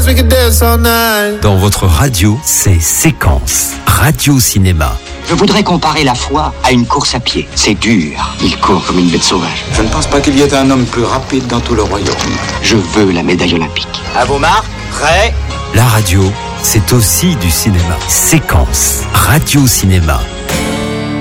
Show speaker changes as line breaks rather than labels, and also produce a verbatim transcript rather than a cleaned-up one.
dance, we could dance all night.
Dans votre radio, c'est Séquence, Radio Cinéma.
Je voudrais comparer la foi à une course à pied. C'est dur. Il court comme une bête sauvage.
Je ne pense pas qu'il y ait un homme plus rapide dans tout le royaume.
Je veux la médaille olympique.
À vos marques, prêts.
La radio, c'est aussi du cinéma. Séquence, Radio Cinéma.